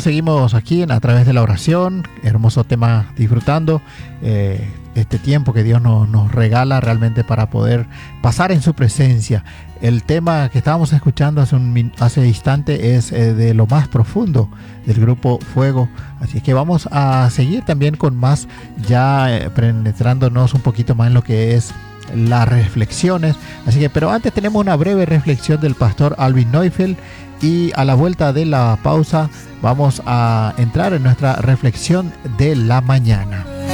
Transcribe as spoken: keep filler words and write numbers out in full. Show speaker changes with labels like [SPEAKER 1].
[SPEAKER 1] seguimos aquí en, a través de la oración, hermoso tema disfrutando eh, este tiempo que Dios nos, nos regala realmente para poder pasar en su presencia. El tema que estábamos escuchando hace un hace instante es eh, de lo más profundo del grupo Fuego, así que vamos a seguir también con más, ya eh, penetrándonos un poquito más en lo que es las reflexiones. Así que, pero antes tenemos una breve reflexión del pastor Alvin Neufeld, y a la vuelta de la pausa vamos a entrar en nuestra reflexión de la mañana.